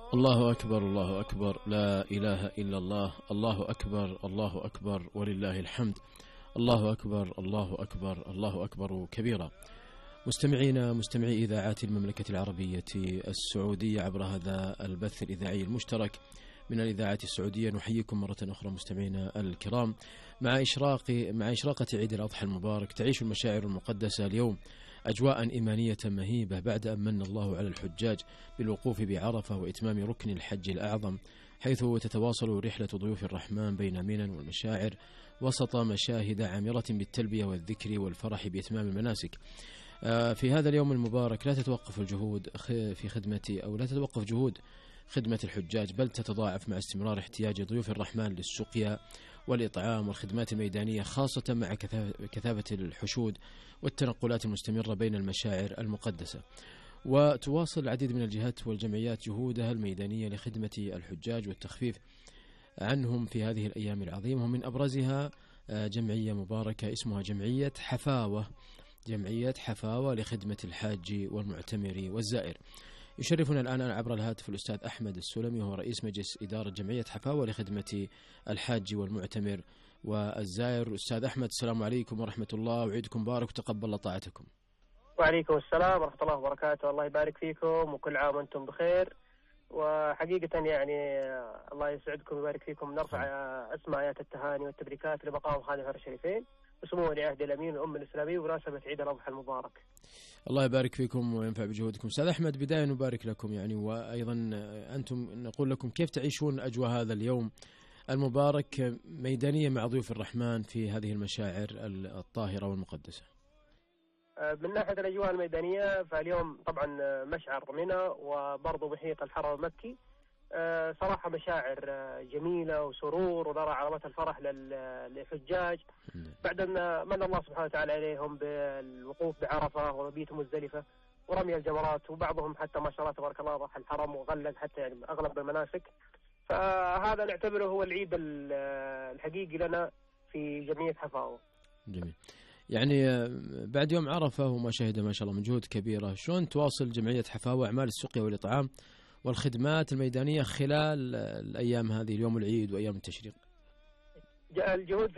الله أكبر الله أكبر، لا إله إلا الله، الله أكبر الله أكبر ولله الحمد، الله أكبر الله أكبر الله أكبر كبيرا. مستمعي إذاعات المملكة العربية السعودية عبر هذا البث الإذاعي المشترك من الإذاعات السعودية، نحييكم مرة أخرى مستمعينا الكرام. مع إشراقة عيد الأضحى المبارك تعيش المشاعر المقدسة اليوم أجواء إيمانية مهيبة بعد أن من الله على الحجاج بالوقوف بعرفة وإتمام ركن الحج الأعظم، حيث تتواصل رحلة ضيوف الرحمن بين منن والمشاعر وسط مشاهد عامرة بالتلبية والذكر والفرح بإتمام المناسك. في هذا اليوم المبارك لا تتوقف جهود خدمة الحجاج، بل تتضاعف مع استمرار احتياج ضيوف الرحمن للسقيا والإطعام والخدمات الميدانية، خاصة مع كثافة الحشود والتنقلات المستمرة بين المشاعر المقدسة. وتواصل العديد من الجهات والجمعيات جهودها الميدانية لخدمة الحجاج والتخفيف عنهم في هذه الأيام العظيمة، ومن أبرزها جمعية مباركة اسمها جمعية حفاوة لخدمة الحاج والمعتمر والزائر. يشرفنا الآن عبر الهاتف الأستاذ أحمد السلمي، وهو رئيس مجلس إدارة جمعية حفاوة لخدمة الحاج والمعتمر والزائر. أستاذ أحمد، السلام عليكم ورحمة الله، وعيدكم مبارك وتقبل الله طاعتكم. وعليكم السلام ورحمة الله وبركاته، الله يبارك فيكم وكل عام وأنتم بخير. وحقيقة يعني الله يسعدكم ويبارك فيكم. نرفع أسمى آيات التهاني والتبريكات لمقام خادم الشريفين وسمو ولي عهد الأمين الأمة الإسلامية بمناسبة عيد الأضحى المبارك. الله يبارك فيكم وينفع بجهودكم. أستاذ أحمد، بداية نبارك لكم يعني، وأيضا أنتم نقول لكم كيف تعيشون أجواء هذا اليوم المبارك ميدانية مع ضيوف الرحمن في هذه المشاعر الطاهرة والمقدسة. من ناحية الأجواء الميدانية فاليوم طبعا مشعر منى وبرضه محيط الحرم المكي، صراحة مشاعر جميلة وسرور، ونرى علامات الفرح للحجاج بعد أن من الله سبحانه وتعالى عليهم بالوقوف بعرفة ومبيت مزدلفة ورمي الجمرات، وبعضهم حتى ما شاء الله تبارك الله راح الحرم وغلق حتى يعني أغلب المناسك. فهذا نعتبره هو العيد الحقيقي لنا في جمعية حفاوة. جميل. يعني بعد يوم عرفة وما شهد ما شاء الله من جهود كبيرة، شلون تواصل جمعية حفاوة أعمال السقيا والإطعام والخدمات الميدانية خلال الأيام هذه، اليوم العيد وأيام التشريق؟ الجهود